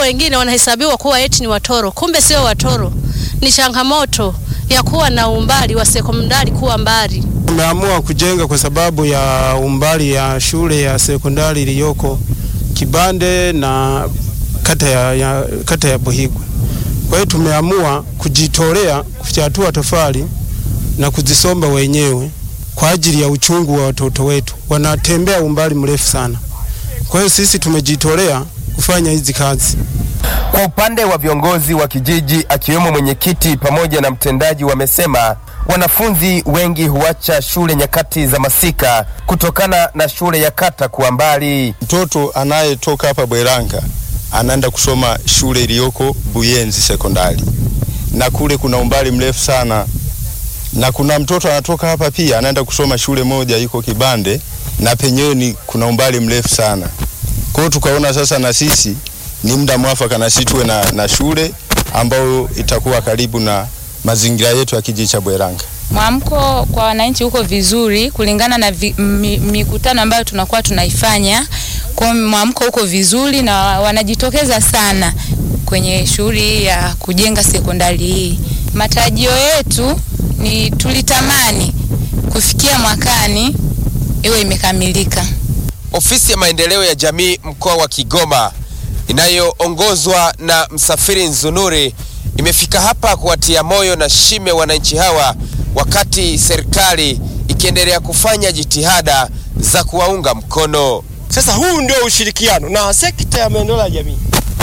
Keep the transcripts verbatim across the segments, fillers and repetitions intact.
wengine wanahesabiwa kuwa eti ni watoro, kumbe sio watoro. Ni changamoto ya kuwa na umbali wa sekondari kuwa mbali. Tumeamua kujenga kwa sababu ya umbali ya shule ya sekondari iliyoko Kibande na kata ya, ya kata ya Buhigwe. Kwa hiyo tumeamua kujitolea kufyatua tofali na kuzisomba wenyewe kwa ajili ya uchungu wa watoto wetu. Wanatembea umbali mrefu sana. Kwa hiyo sisi tumejitolea kufanya hizi kazi. Kwa upande wa viongozi wa kijiji akiwemo mwenyekiti pamoja na mtendaji wamesema wanafunzi wengi huacha shule nyakati za masika kutokana na shule ya kata kuwa mbali. Mtoto anayetoka hapa Bweranka anaenda kusoma shule iliyoko Buyenzi sekondari, na kule kuna umbali mrefu sana. Na kuna mtoto anatoka hapa pia anaenda kusoma shule moja yuko Kibande, na penyewe ni kuna umbali mrefu sana. Kwa hiyo tukaona sasa na sisi ni muda mwafaka na sisi tuwe na, na shule ambayo itakuwa karibu na mazingira yetu ya kijiji cha Bweranka. Mwamko kwa wananchi huko vizuri kulingana na vi, mi, mikutano ambayo tunakuwa tunaifanya. Kwa mwamko huko vizuri na wanajitokeza sana kwenye shughuli ya kujenga sekondari hii. Matarajio yetu ni tulitamani kufikia mwakani iwe imekamilika. Ofisi ya maendeleo ya jamii mkoa wa Kigoma inayoongozwa na Msafiri Nzunuri imefika hapa kuwatia moyo na shime wananchi hawa, wakati serikali ikiendelea kufanya jitihada za kuwaunga mkono. Sasa huu ndio ushirikiano na sekta ya maendeleo ya jamii.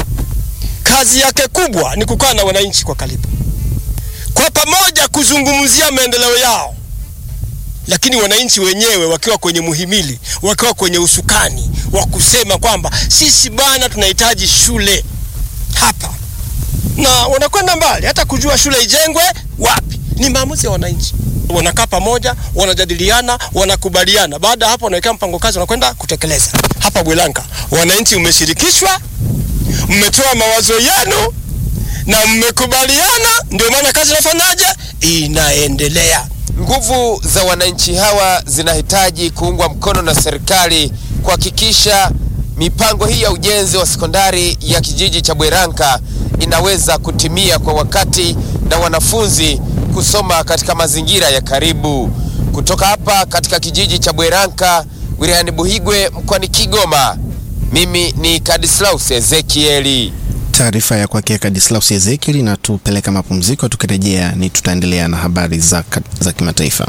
Kazi yake kubwa ni kukaa na wananchi kwa karibu, kwa pamoja kuzungumzia maendeleo yao, lakini wananchi wenyewe wakiwa kwenye muhimili, wakiwa kwenye usukani wa kusema kwamba sisi bwana tunahitaji shule hapa, na wanakwenda mbali hata kujua shule ijengwe wapi. Ni maamuzi ya wananchi. Wanakaa pamoja, wanajadiliana, wanakubaliana. Baada hapo wanaweka mpango kazi, wanakwenda kutekeleza. Hapa Bweranka wananchi umeshirikishwa, mmetoa mawazo yenu na mmekubaliana, ndio maana kazi inafanyaje? Inaendelea. Nguvu za wananchi hawa zinahitaji kuungwa mkono na serikali kuhakikisha mipango hii ya ujenzi wa sekondari ya kijiji cha Bweranka inaweza kutimia kwa wakati na wanafunzi kusoma katika mazingira ya karibu. Kutoka hapa katika kijiji cha Bweranka, wilayani Buhigwe, mkoani Kigoma, mimi ni Kadislaus Ezekieli. Taarifa ya kwake Kadislaus Ezekieli, na tupeleka mapumziko. Tukirejea ni tutaendelea na habari za, za kimataifa.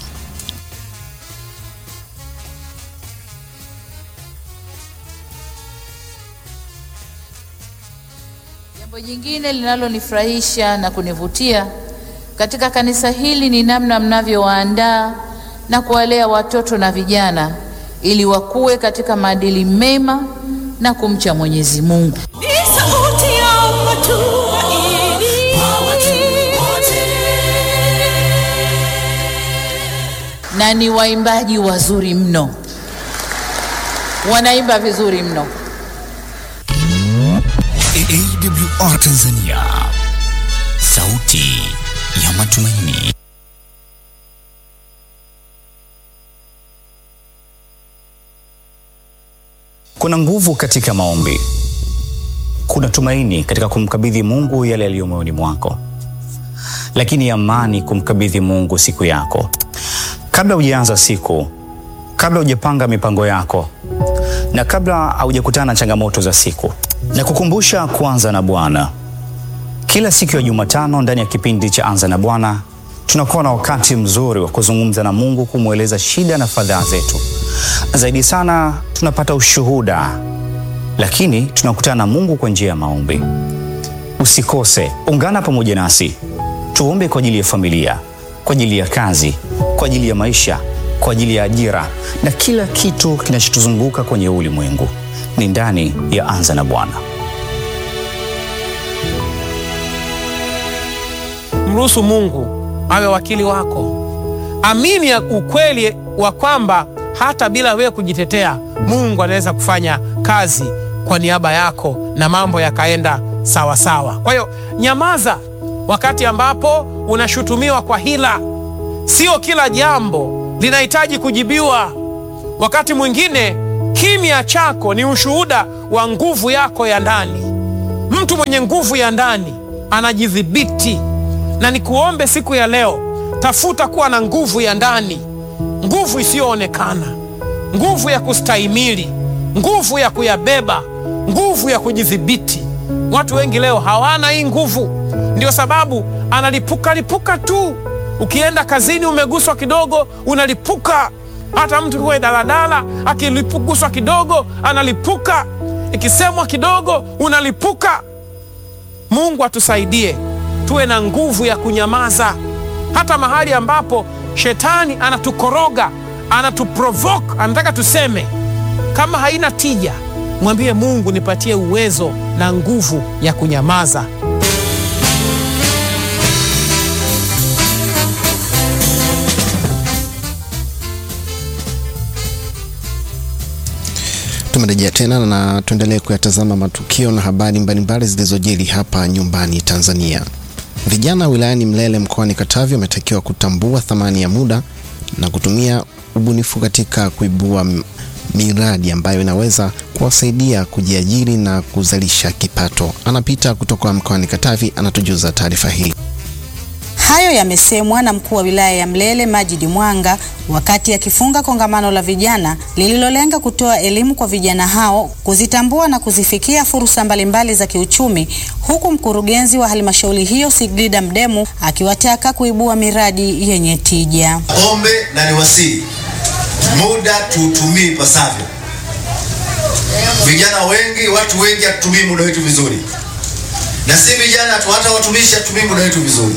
Jambo jingine linalonifurahisha na kunivutia katika kanisa hili ni namna mnavyowaandaa na kuwalea watoto na vijana ili wakue katika maadili mema na kumcha Mwenyezi Mungu. Na ni waimbaji wazuri mno, wanaimba vizuri mno. A W R Tanzania, sauti ya matumaini. Kuna nguvu katika maombi. Kuna tumaini katika kumkabidhi Mungu yale yaliyo moyoni mwako. Lakini amani kumkabidhi Mungu siku yako. Kabla hujaanza siku, kabla hujapanga mipango yako, na kabla hujakutana na changamoto za siku, na kukumbusha kuanza na Bwana. Kila siku ya Jumatano ndani ya kipindi cha Anza na Bwana, tunakuwa na wakati mzuri wa kuzungumza na Mungu, kumueleza shida na fadhaa zetu. Zaidi sana tunapata ushuhuda, lakini tunakutana na Mungu kwa njia ya maombi. Usikose, ungana pamoja nasi. Tuombe kwa ajili ya familia, kwa ajili ya kazi, kwa ajili ya maisha, kwa ajili ya ajira na kila kitu kinachotuzunguka kwenye ulimwengu. Ni ndani ya Anza na Bwana. Mruhusu Mungu awe wakili wako. Amini ya ukweli wa kwamba hata bila wewe kujitetea, Mungu anaweza kufanya kazi kwa niaba yako na mambo yakaenda sawa sawa. Kwa hiyo nyamaza wakati ambapo unashutumiwa kwa hila. Sio kila jambo linahitaji kujibiwa. Wakati mwingine kimya chako ni ushuhuda wa nguvu yako ya ndani. Mtu mwenye nguvu ya ndani anajidhibiti, na nikuombe siku ya leo, tafuta kuwa na nguvu ya ndani, nguvu isiyoonekana, nguvu ya kustahimili, nguvu ya kuyabeba, nguvu ya kujidhibiti. Watu wengi leo hawana hii nguvu, ndio sababu analipuka lipuka tu. Ukienda kazini umeguswa kidogo unalipuka. Hata mtu kwa daladala akilipuguswa kidogo analipuka, ikisemwa kidogo unalipuka. Mungu atusaidie tuwe na nguvu ya kunyamaza, hata mahali ambapo shetani anatukoroga, anatuprovoke, anataka tuseme. Kama haina tija, mwambie Mungu, nipatie uwezo na nguvu ya kunyamaza. Tumerejea tena na tuendelee kuyatazama matukio na habari mbalimbali zilizojiri hapa nyumbani Tanzania. Vijana wilayani Mlele mkoani Katavi wametakiwa kutambua thamani ya muda na kutumia ubunifu katika kuibua miradi ambayo inaweza kuwasaidia kujiajiri na kuzalisha kipato. Anapita kutoka mkoani Katavi anatujuza taarifa hii. Hayo yamesemwa na mkuu wa wilaya ya Mlele Majidi Mwanga wakati akifunga kongamano la vijana lililolenga kutoa elimu kwa vijana hao kuzitambua na kuzifikia fursa mbalimbali za kiuchumi, huku mkurugenzi wa halmashauri hiyo Siglida Mdemu akiwataka kuibua miradi yenye tija. Ombe na niwasihi, muda tuutumie ipasavyo. Vijana wengi, watu wengi hatutumii muda wetu vizuri, na si vijana tu, hata watumishi hatutumii muda wetu vizuri.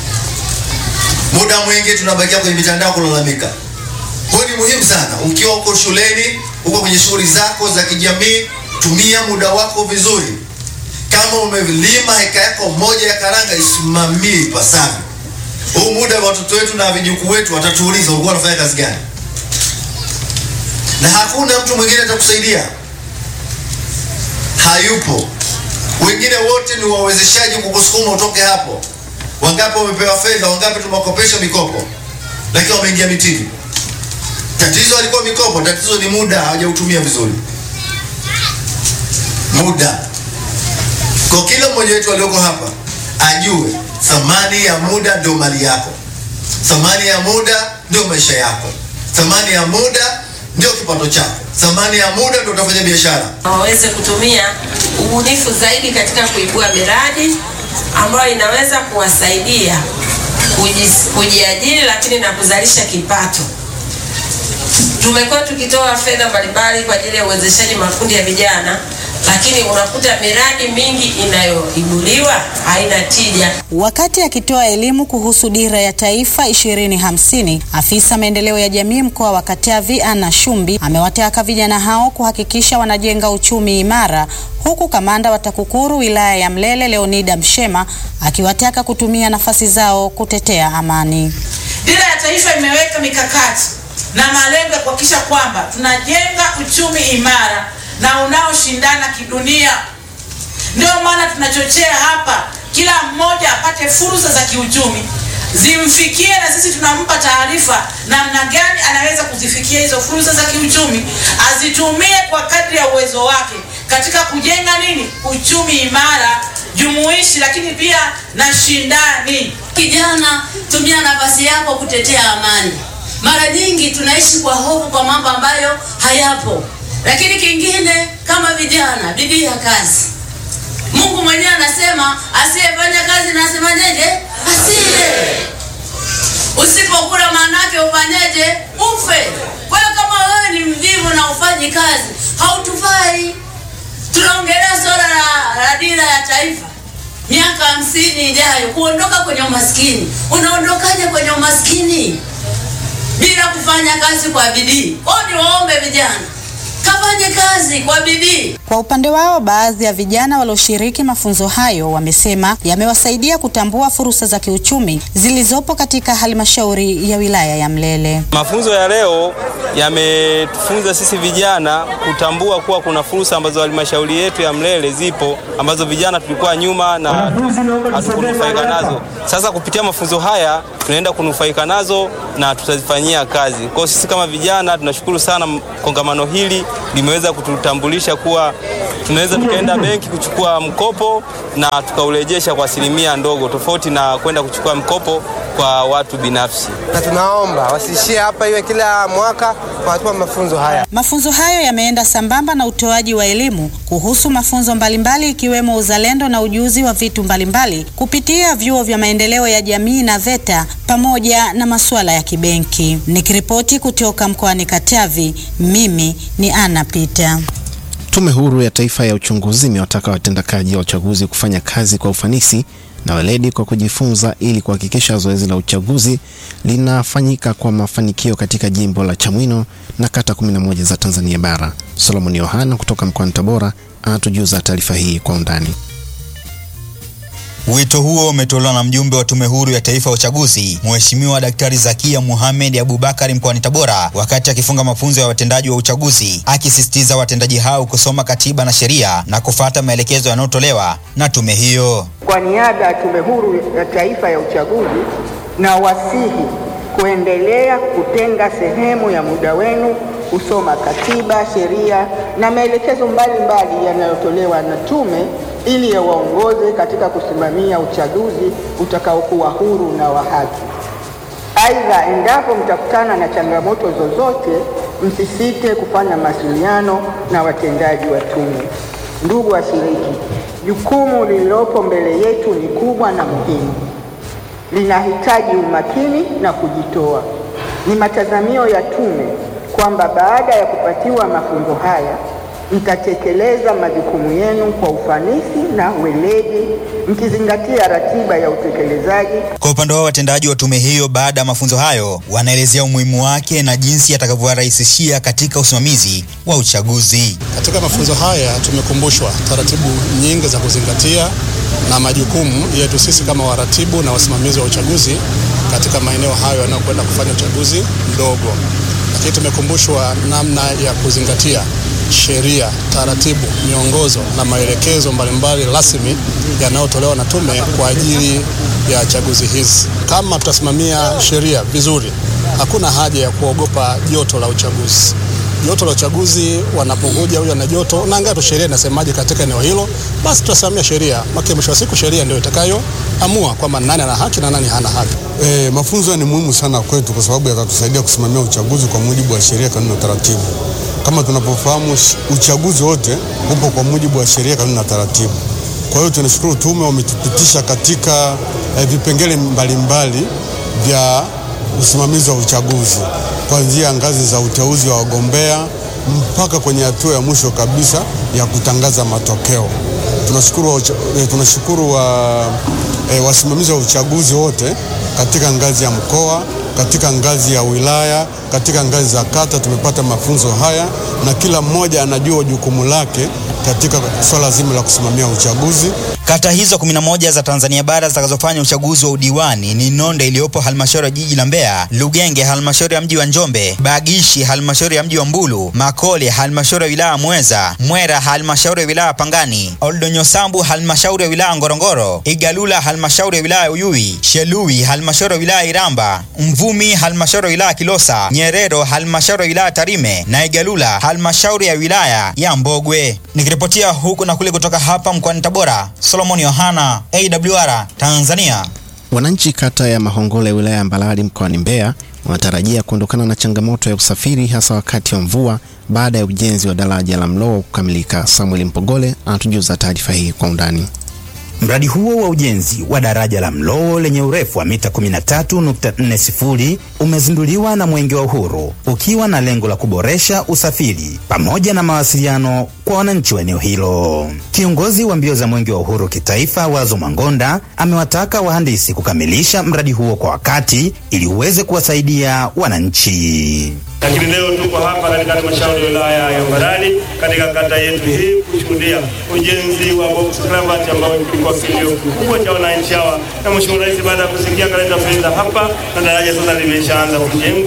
Muda mwingi tunabakia kwenye mitandao kulalamika. Kwa ni muhimu sana, ukiwa uko shuleni, uko kwenye shughuli zako za kijamii, tumia muda wako vizuri. Kama umelima heka yako moja ya karanga, isimamie ipasavyo. Huu muda wa watoto wetu na vijukuu wetu watatuuliza ulikuwa unafanya kazi gani? Na hakuna mtu mwingine atakusaidia. Hayupo. Wengine wote ni wawezeshaji kukusukuma utoke hapo. Wangapi wamepewa fedha, wangapi tumewakopesha mikopo, lakini wameingia mitini. Tatizo alikuwa mikopo, tatizo ni muda, hawajautumia vizuri. Muda. Kwa kila mmoja wetu alioko hapa ajue thamani ya muda ndio mali yako. Thamani ya muda ndio maisha yako. Thamani ya muda ndio kipato chako. Thamani ya muda ndio utafanya biashara. Waweze kutumia ubunifu zaidi katika kuibua miradi ambayo inaweza kuwasaidia kujiajiri lakini na kuzalisha kipato. Tumekuwa tukitoa fedha mbalimbali kwa ajili ya uwezeshaji makundi ya vijana, lakini unakuta miradi mingi inayoibuliwa haina tija. Wakati akitoa elimu kuhusu dira ya taifa ishirini hamsini, afisa maendeleo ya jamii mkoa wa Katavi Anna Shumbi amewataka vijana hao kuhakikisha wanajenga uchumi imara, huku kamanda wa TAKUKURU wilaya ya Mlele Leonida Mshema akiwataka kutumia nafasi zao kutetea amani. Dira ya taifa imeweka mikakati na malengo ya kuhakikisha kwamba tunajenga uchumi imara na unaoshindana kidunia. Ndio maana tunachochea hapa kila mmoja apate fursa za kiuchumi, zimfikie, na sisi tunampa taarifa namna gani anaweza kuzifikia hizo fursa za kiuchumi, azitumie kwa kadri ya uwezo wake katika kujenga nini? Uchumi imara, jumuishi, lakini pia na shindani. Kijana, tumia nafasi yako kutetea amani. Mara nyingi tunaishi kwa hofu kwa mambo ambayo hayapo. Lakini kingine kama vijana, bidii ya kazi. Mungu mwenyewe anasema asiyefanya kazi na asifanyeje? Asile. Usipokula manake ufanyeje? Ufe. Kwa hiyo kama wewe ni mvivu na ufanyi kazi, hautufai. Tunaongelea swala la, la dira ya taifa miaka hamsini ijayo, kuondoka kwenye umaskini. Unaondokaje kwenye umaskini bila kufanya kazi kwa bidii? Kwa hiyo niwaombe vijana, kafanye kazi kwa bidii. Kwa upande wao, baadhi ya vijana walioshiriki mafunzo hayo wamesema yamewasaidia kutambua fursa za kiuchumi zilizopo katika halmashauri ya wilaya ya Mlele. Mafunzo ya leo yametufunza sisi vijana kutambua kuwa kuna fursa ambazo halmashauri yetu ya Mlele zipo ambazo vijana tulikuwa nyuma na hatukunufaika nazo. Sasa kupitia mafunzo haya tunaenda kunufaika nazo na tutazifanyia kazi. Kwa sisi kama vijana tunashukuru sana kongamano hili limeweza kututambulisha kuwa tunaweza tukaenda benki kuchukua mkopo na tukaurejesha kwa asilimia ndogo, tofauti na kwenda kuchukua mkopo kwa watu binafsi. Na tunaomba wasiishie hapa, iwe kila mwaka wanatoa mafunzo haya. Mafunzo hayo yameenda sambamba na utoaji wa elimu kuhusu mafunzo mbalimbali ikiwemo uzalendo na ujuzi wa vitu mbalimbali kupitia vyuo vya maendeleo ya jamii na VETA pamoja na masuala ya kibenki. Nikiripoti kutoka mkoani Katavi, mimi ni Anna Peter. Tume Huru ya Taifa ya Uchunguzi imewataka watendakaji wa uchaguzi kufanya kazi kwa ufanisi na weledi kwa kujifunza ili kuhakikisha zoezi la uchaguzi linafanyika kwa mafanikio katika jimbo la Chamwino na kata kumi na moja za Tanzania bara. Solomon Yohana kutoka mkoani Tabora anatujuza taarifa hii kwa undani. Wito huo umetolewa na mjumbe wa Tume Huru ya Taifa ya Uchaguzi, Mheshimiwa Daktari Zakia Mohamed Abubakari mkoani Tabora wakati akifunga mafunzo ya watendaji wa uchaguzi, akisisitiza watendaji hao kusoma katiba na sheria na kufuata maelekezo yanayotolewa na tume hiyo. Kwa niaba ya Tume Huru ya Taifa ya Uchaguzi, na wasihi kuendelea kutenga sehemu ya muda wenu kusoma katiba, sheria na maelekezo mbalimbali yanayotolewa na tume ili yawaongoze katika kusimamia uchaguzi utakaokuwa huru na wa haki. Aidha, endapo mtakutana na changamoto zozote, msisite kufanya mawasiliano na watendaji wa tume. Ndugu washiriki, jukumu lililopo mbele yetu ni kubwa na muhimu. Linahitaji umakini na kujitoa. Ni matazamio ya tume kwamba baada ya kupatiwa mafunzo haya mtatekeleza majukumu yenu kwa ufanisi na weledi, mkizingatia ratiba ya utekelezaji. Kwa upande wa watendaji wa tume hiyo, baada ya mafunzo hayo, wanaelezea umuhimu wake na jinsi atakavyorahisishia katika usimamizi wa uchaguzi. Katika mafunzo haya tumekumbushwa taratibu nyingi za kuzingatia na majukumu yetu sisi kama waratibu na wasimamizi wa uchaguzi katika maeneo hayo yanayokwenda kufanya uchaguzi mdogo. Lakini tumekumbushwa namna ya kuzingatia sheria, taratibu, miongozo na maelekezo mbalimbali rasmi yanayotolewa na tume kwa ajili ya chaguzi hizi. Kama tutasimamia sheria vizuri, hakuna haja ya kuogopa joto la uchaguzi. Joto la uchaguzi wanapokuja huyo na joto, unaangalia tu sheria inasemaje katika eneo hilo, basi tutasimamia sheria. Maki mwisho wa siku sheria ndio itakayoamua kwamba nani ana haki na nani hana haki. E, mafunzo ni muhimu sana kwetu kwa sababu yatatusaidia kusimamia uchaguzi kwa mujibu wa sheria, kanuni na taratibu. Kama tunapofahamu uchaguzi wote upo kwa mujibu wa sheria, kanuni na taratibu. Kwa hiyo tunashukuru tume wametupitisha katika eh, vipengele mbalimbali vya usimamizi wa uchaguzi kuanzia ngazi za uteuzi wa wagombea mpaka kwenye hatua ya mwisho kabisa ya kutangaza matokeo. Tunashukuru wa, eh, tunashukuru wa eh, wasimamizi wa uchaguzi wote katika ngazi ya mkoa, katika ngazi ya wilaya, katika ngazi za kata. Tumepata mafunzo haya na kila mmoja anajua jukumu lake katika swala zima la kusimamia uchaguzi. Kata hizo kumi na moja za Tanzania bara zitakazofanya uchaguzi wa udiwani ni Nonde iliyopo halmashauri ya jiji la Mbeya, Lugenge halmashauri ya mji wa Njombe, Bagishi halmashauri ya mji wa Mbulu, Makole halmashauri ya wilaya Mweza, Mwera halmashauri ya wilaya Pangani, Oldonyosambu halmashauri ya wilaya Ngorongoro, Igalula halmashauri ya wilaya Uyui, Shelui halmashauri ya wilaya Iramba, Mvumi halmashauri ya wilaya Kilosa, Nyerero halmashauri ya wilaya Tarime na Igalula halmashauri ya wilaya ya Mbogwe. Nikiripotia huku na kule kutoka hapa mkoani Tabora, Solomon Yohana, A W R Tanzania. Wananchi kata ya Mahongole wilaya ya Mbalali mkoani Mbeya wanatarajia kuondokana na changamoto ya usafiri hasa wakati wa mvua baada ya ujenzi wa daraja la Mlowo kukamilika. Samuel Mpogole anatujuza taarifa hii kwa undani. Mradi huo wa ujenzi wa daraja la Mlowo lenye urefu wa mita kumi na tatu nukta nne sifuri umezinduliwa na Mwenge wa Uhuru ukiwa na lengo la kuboresha usafiri pamoja na mawasiliano kwa wananchi wa eneo hilo. Kiongozi wa mbio za Mwenge wa Uhuru kitaifa Wazo Mangonda amewataka wahandisi kukamilisha mradi huo kwa wakati ili uweze kuwasaidia wananchi. Lakini leo tuko hapa katika halmashauri ya wilaya ya Mbarali katika kata yetu hii kushuhudia ujenzi wa box culvert ambao ulikuwa kilio kikubwa cha wananchi hawa. Na Mheshimiwa Rais baada ya kusikia kalenda fedha hapa na daraja sasa limeshaanza kujengwa,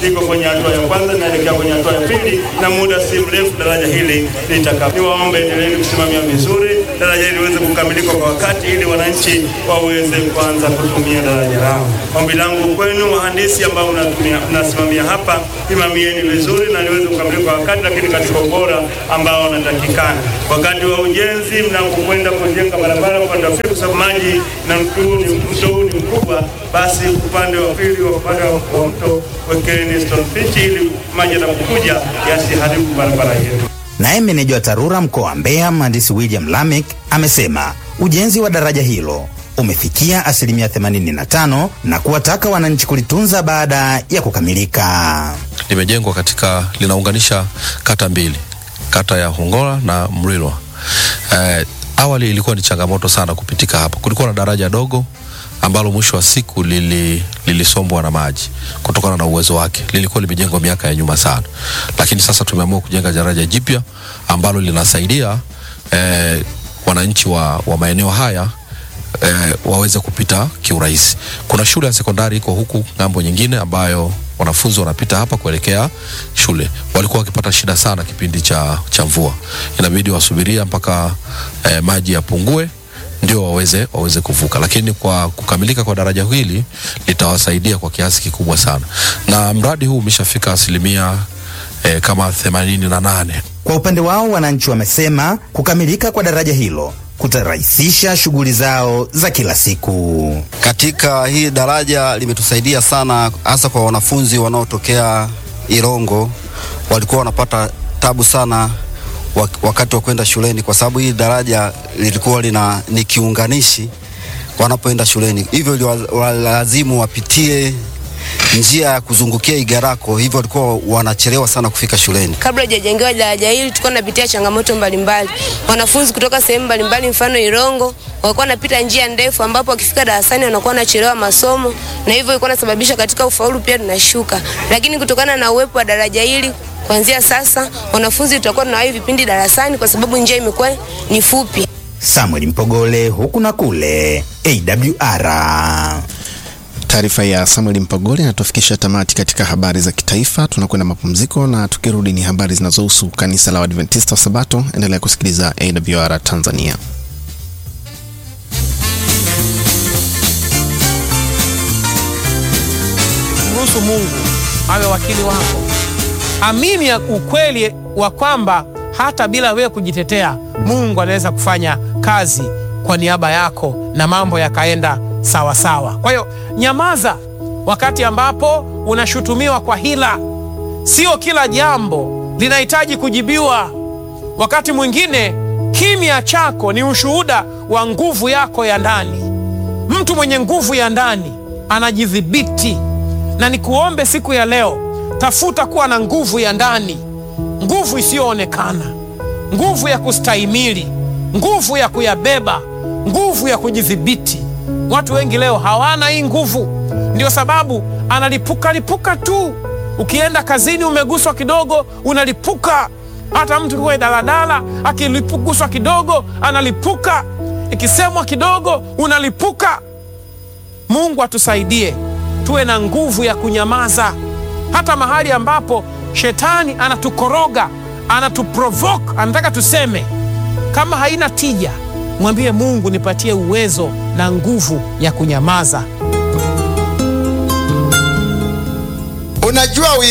liko kwenye hatua ya kwanza na inaelekea kwenye hatua ya pili, na muda si mrefu daraja hili litakapo. Niwaombe endeleeni kusimamia vizuri daraja hili liweze kukamilika kwa wakati ili wananchi waweze kuanza kutumia daraja lao. Ombi langu kwenu wahandisi ambao mnasimamia hapa, imamieni vizuri na liweze kukamilika kwa wakati, lakini katika ubora ambao unatakikana. Wakati wa ujenzi mnapokwenda kujenga barabara upande wa pili, kwa sababu maji na mto huu ni mkubwa, basi upande wa pili wa upande wa mto wekeni stone pitch ili maji yanapokuja yasiharibu barabara yetu. Naye meneja wa TARURA mkoa wa Mbeya, mhandisi William Lamek, amesema ujenzi wa daraja hilo umefikia asilimia themanini na tano na kuwataka wananchi kulitunza baada ya kukamilika. Limejengwa katika, linaunganisha kata mbili, kata ya Hongola na Mrilwa. Eh, awali ilikuwa ni changamoto sana kupitika hapa. Kulikuwa na daraja dogo ambalo mwisho wa siku lili lilisombwa na maji kutokana na uwezo wake. Lilikuwa limejengwa miaka ya nyuma sana. Lakini sasa tumeamua kujenga daraja jipya ambalo linasaidia eh, wananchi wa, wa maeneo haya eh, waweze kupita kiurahisi. Kuna shule ya sekondari iko huku ngambo nyingine ambayo wanafunzi wanapita hapa kuelekea shule. Walikuwa wakipata shida sana kipindi cha cha mvua. Inabidi wasubiria mpaka eh, maji yapungue ndio waweze waweze kuvuka, lakini kwa kukamilika kwa daraja hili litawasaidia kwa kiasi kikubwa sana, na mradi huu umeshafika asilimia eh, kama themanini na nane. Kwa upande wao wananchi wamesema kukamilika kwa daraja hilo kutarahisisha shughuli zao za kila siku. Katika hii daraja limetusaidia sana, hasa kwa wanafunzi wanaotokea Irongo, walikuwa wanapata tabu sana wakati wa kwenda shuleni, kwa sababu hii daraja lilikuwa lina ni kiunganishi wanapoenda shuleni, hivyo walazimu wapitie njia ya kuzungukia Igarako, hivyo walikuwa wanachelewa sana kufika shuleni. Kabla hajajengewa daraja hili tulikuwa tunapitia changamoto mbalimbali. Wanafunzi kutoka sehemu mbalimbali, mfano Irongo, walikuwa wanapita njia ndefu ambapo wakifika darasani wanakuwa wanachelewa masomo, na hivyo ilikuwa inasababisha katika ufaulu pia tunashuka. Lakini kutokana na uwepo wa daraja hili, kuanzia sasa wanafunzi tutakuwa tunawahi vipindi darasani kwa sababu njia imekuwa ni fupi. Samuel Mpogole, huku na kule, A W R. Taarifa ya Samuel Mpogole inatufikisha tamati katika habari za kitaifa. Tunakwenda mapumziko na tukirudi ni habari zinazohusu kanisa la Waadventista wa Sabato. Endelea kusikiliza A W R Tanzania. Ruhusu Mungu awe wakili wako. Amini ya ukweli wa kwamba hata bila wewe kujitetea, Mungu anaweza kufanya kazi kwa niaba yako na mambo yakaenda sawa sawa. Kwa hiyo nyamaza wakati ambapo unashutumiwa kwa hila. Sio kila jambo linahitaji kujibiwa. Wakati mwingine kimya chako ni ushuhuda wa nguvu yako ya ndani. Mtu mwenye nguvu ya ndani anajidhibiti, na nikuombe siku ya leo, tafuta kuwa na nguvu ya ndani, nguvu isiyoonekana, nguvu ya kustahimili, nguvu ya kuyabeba, nguvu ya kujidhibiti. Watu wengi leo hawana hii nguvu, ndio sababu analipuka lipuka tu. Ukienda kazini umeguswa kidogo unalipuka. Hata mtu kwa daladala akilipuguswa kidogo analipuka, ikisemwa kidogo unalipuka. Mungu atusaidie tuwe na nguvu ya kunyamaza, hata mahali ambapo shetani anatukoroga, anatuprovoke, anataka tuseme. Kama haina tija, mwambie Mungu, nipatie uwezo na nguvu ya kunyamaza. Unajua